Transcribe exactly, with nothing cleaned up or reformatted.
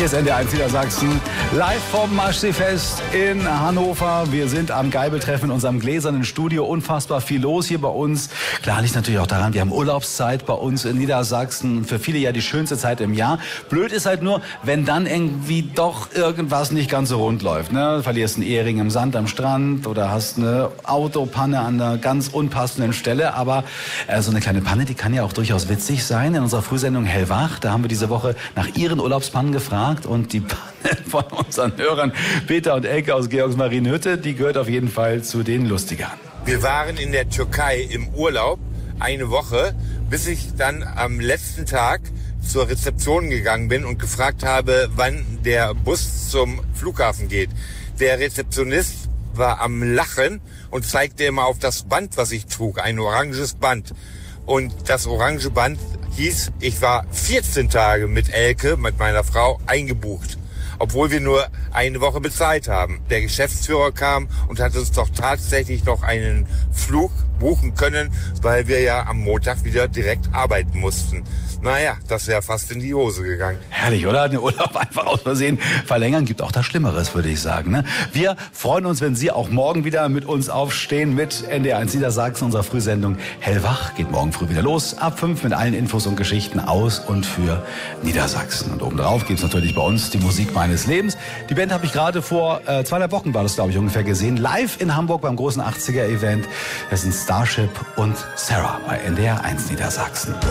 Hier ist N D R eins Niedersachsen, live vom Maschseefest in Hannover. Wir sind am Geibeltreffen in unserem gläsernen Studio. Unfassbar viel los hier bei uns. Klar liegt natürlich auch daran, wir haben Urlaubszeit bei uns in Niedersachsen. Für viele ja die schönste Zeit im Jahr. Blöd ist halt nur, wenn dann irgendwie doch irgendwas nicht ganz so rund läuft. Ne? Du verlierst einen Ehering im Sand am Strand oder hast eine Autopanne an einer ganz unpassenden Stelle. Aber äh, so eine kleine Panne, die kann ja auch durchaus witzig sein. In unserer Frühsendung Hellwach, da haben wir diese Woche nach ihren Urlaubspannen gefragt. Und die Panne von unseren Hörern Peter und Elke aus Georgsmarienhütte, die gehört auf jeden Fall zu den lustigeren. Wir waren in der Türkei im Urlaub eine Woche, bis ich dann am letzten Tag zur Rezeption gegangen bin und gefragt habe, wann der Bus zum Flughafen geht. Der Rezeptionist war am Lachen und zeigte immer auf das Band, was ich trug, ein oranges Band. Und das orange Band hieß, ich war vierzehn Tage mit Elke, mit meiner Frau, eingebucht, obwohl wir nur eine Woche bezahlt haben. Der Geschäftsführer kam und hat uns doch tatsächlich noch einen Flug buchen können, weil wir ja am Montag wieder direkt arbeiten mussten. Naja, das wäre fast in die Hose gegangen. Herrlich, oder? Den Urlaub einfach aus Versehen verlängern, gibt auch das Schlimmeres, würde ich sagen. Ne? Wir freuen uns, wenn Sie auch morgen wieder mit uns aufstehen mit N D R eins Niedersachsen, unserer Frühsendung Hellwach. Geht morgen früh wieder los, ab fünf mit allen Infos und Geschichten aus und für Niedersachsen. Und obendrauf gibt's natürlich bei uns die Musik meines Lebens. Die Band habe ich gerade vor äh, zweieinhalb Wochen, war das glaube ich ungefähr, gesehen. Live in Hamburg beim großen achtziger Event. Das sind Starship und Sarah bei N D R eins Niedersachsen.